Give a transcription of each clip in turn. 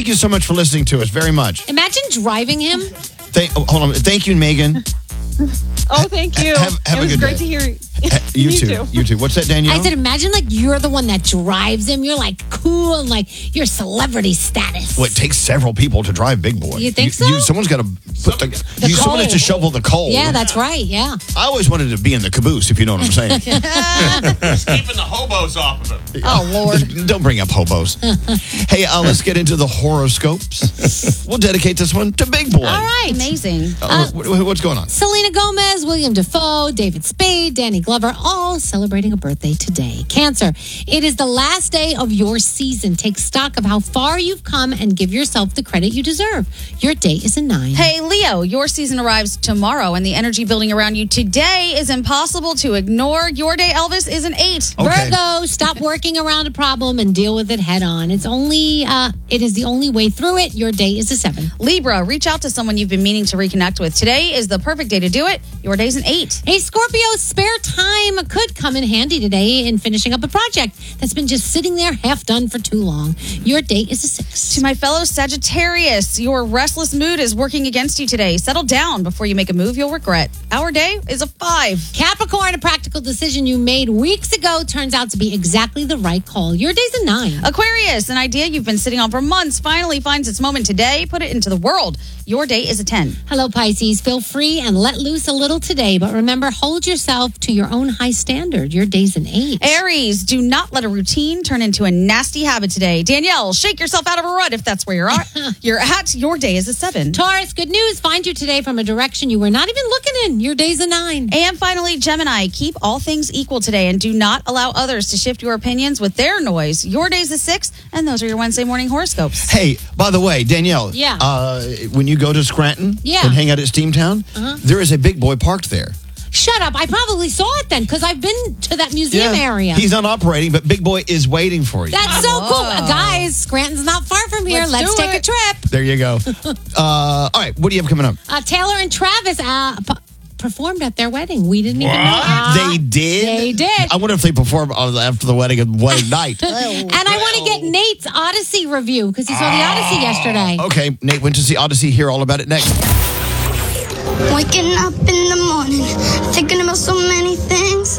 thank you so much for listening to us very much. Imagine driving him. Hold on. Thank you, Megan. Oh, thank you. Have it a was good great day. to hear you. You Me too. You too. What's that, Danielle? I said, imagine like you're the one that drives him. You're like cool and like you're celebrity status. Well, it takes several people to drive Big Boy. You think so? Someone's got to put someone has to shovel the coal. Yeah, that's right. Yeah. I always wanted to be in the caboose, if you know what I'm saying. Just keeping the hobos off of him. Oh, Lord. Don't bring up hobos. Hey, let's get into the horoscopes. We'll dedicate this one to Big Boy. All right. Amazing. What's going on? Selena Gomez, William Dafoe, David Spade, Danny Glover, all celebrating a birthday today. Cancer, it is the last day of your season. Take stock of how far you've come and give yourself the credit you deserve. Your day is a 9. Hey, Leo, your season arrives tomorrow, and the energy building around you today is impossible to ignore. Your day, Elvis, is an 8. Okay. Virgo, stop working around a problem and deal with it head on. It is the only way through it. Your day is a 7. Libra, reach out to someone you've been meaning to reconnect with. Today is the perfect day to do it. Your day's an 8. Hey, Scorpio, spare time could come in handy today in finishing up a project that's been just sitting there half done for too long. Your day is a 6. To my fellow Sagittarius, your restless mood is working against you today. Settle down before you make a move you'll regret. Our day is a 5. Capricorn, a practical decision you made weeks ago turns out to be exactly the right call. Your day's a 9. Aquarius, an idea you've been sitting on for months finally finds its moment today. Put it into the world. Your day is a 10. Hello, Pisces. Feel free and let loose a little today, but remember, hold yourself to your own high standard. Your day's an 8. Aries, do not let a routine turn into a nasty habit today. Danielle, shake yourself out of a rut if that's where you're at. Your day is a 7. Taurus, good news. Find you today from a direction you were not even looking in. Your day's a 9. And finally, Gemini, keep all things equal today and do not allow others to shift your opinions with their noise. Your day's a 6, and those are your Wednesday morning horoscopes. Hey, by the way, Danielle. Yeah. When you go to Scranton and hang out at Steamtown, there is a Big Boy parked there. Shut up. I probably saw it then because I've been to that museum area. He's not operating, but Big Boy is waiting for you. That's so cool. Guys, Scranton's not far from here. Let's take a trip. There you go. All right, what do you have coming up? Taylor and Travis performed at their wedding. We didn't even know. They did? They did. I wonder if they performed after the wedding and wedding night. And I want to get Nate's Odyssey review because he saw the Odyssey yesterday. Okay, Nate went to see Odyssey. Hear all about it next. Waking up in the morning, thinking about so many things.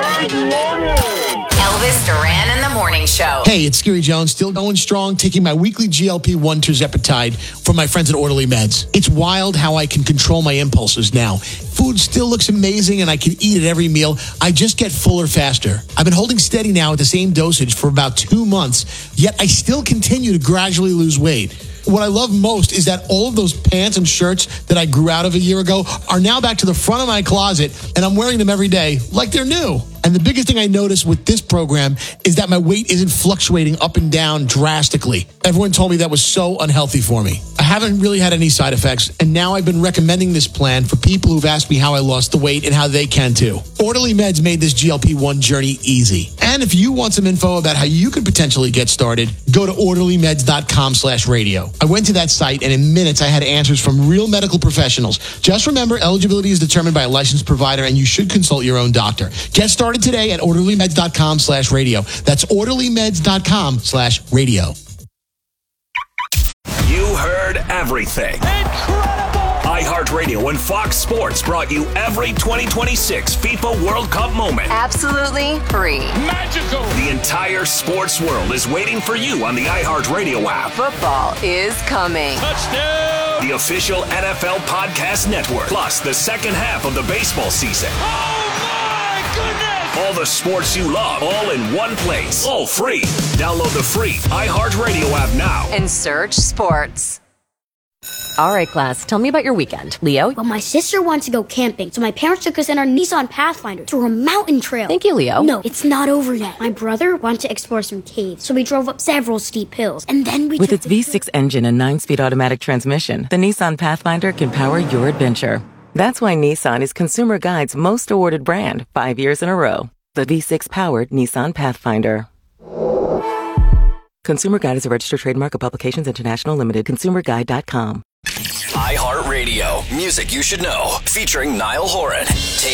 Elvis Duran in the Morning Show. Hey, it's Scary Jones, still going strong, taking my weekly GLP-1 tirzepatide from my friends at Orderly Meds. It's wild how I can control my impulses now. Food still looks amazing and I can eat at every meal. I just get fuller faster. I've been holding steady now at the same dosage for about 2 months, yet I still continue to gradually lose weight. What I love most is that all of those pants and shirts that I grew out of a year ago are now back to the front of my closet, and I'm wearing them every day like they're new. And the biggest thing I noticed with this program is that my weight isn't fluctuating up and down drastically. Everyone told me that was so unhealthy for me. I haven't really had any side effects, and now I've been recommending this plan for people who've asked me how I lost the weight and how they can too. Orderly Meds made this GLP-1 journey easy. And if you want some info about how you could potentially get started, go to orderlymeds.com/radio. I went to that site, and in minutes I had answers from real medical professionals. Just remember, eligibility is determined by a licensed provider, and you should consult your own doctor. Get started today at orderlymeds.com/radio. That's orderlymeds.com/radio. You heard everything. Incredible! iHeartRadio and Fox Sports brought you every 2026 FIFA World Cup moment. Absolutely free. Magical! The entire sports world is waiting for you on the iHeartRadio app. Football is coming. Touchdown! The official NFL podcast network. Plus the second half of the baseball season. Oh my goodness! All the sports you love, all in one place. All free. Download the free iHeartRadio app now. And search sports. All right, class, tell me about your weekend. Leo? Well, my sister wants to go camping, so my parents took us in our Nissan Pathfinder through a mountain trail. Thank you, Leo. No, it's not over yet. My brother wanted to explore some caves, so we drove up several steep hills, and then we With its V6 engine and 9-speed automatic transmission, the Nissan Pathfinder can power your adventure. That's why Nissan is Consumer Guide's most awarded brand 5 years in a row. The V6-powered Nissan Pathfinder. Consumer Guide is a registered trademark of Publications International Limited. ConsumerGuide.com. iHeartRadio. Music you should know. Featuring Niall Horan.